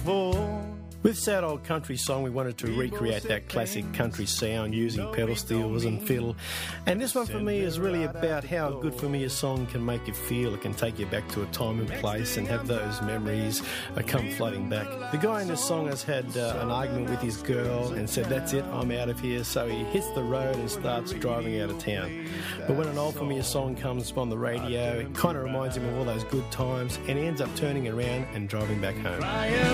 With Sad Old Country Song, we wanted to recreate that classic country sound using pedal steels and fiddle. And this one for me is really about how good for me a song can make you feel. It can take you back to a time and place and have those memories come flooding back. The guy in this song has had an argument with his girl and said, "That's it, I'm out of here." So he hits the road and starts driving out of town. But when an old familiar song comes on the radio, it kind of reminds him of all those good times, and he ends up turning around and driving back home.